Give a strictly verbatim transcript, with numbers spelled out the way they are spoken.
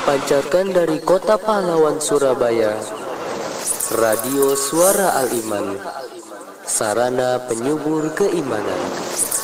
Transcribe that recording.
Dipancarkan dari Kota Pahlawan Surabaya, Radio Suara Al-Iman, sarana penyubur keimanan.